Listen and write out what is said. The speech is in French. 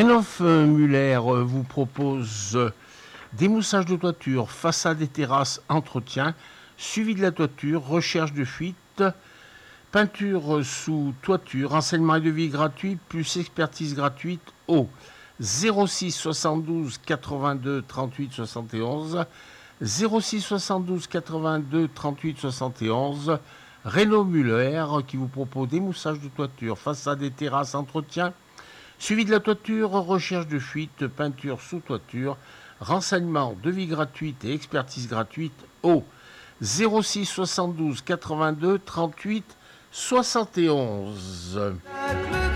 Muller vous propose démoussage de toiture, façade et terrasse, entretien, suivi de la toiture, recherche de fuite, peinture sous toiture, renseignement et devis gratuit, plus expertise gratuite au 06 72 82 38 71, 06 72 82 38 71, Renaud Muller qui vous propose démoussage de toiture, façade et terrasse, entretien, suivi de la toiture, recherche de fuite, peinture sous toiture, renseignement, devis gratuite et expertise gratuite au 06 72 82 38 71.